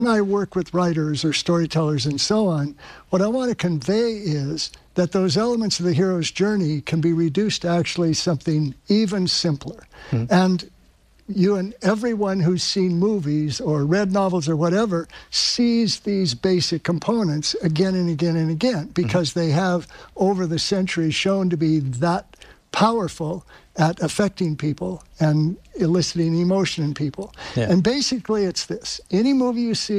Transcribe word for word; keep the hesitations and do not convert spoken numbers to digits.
I work with writers or storytellers and so on, what I want to convey is that those elements of the hero's journey can be reduced to actually something even simpler. Mm. And you and everyone who's seen movies or read novels or whatever sees these basic components again and again and again because mm-hmm. they have, over the centuries, shown to be that powerful at affecting people and eliciting emotion in people. Yeah. And basically it's this. Any movie you see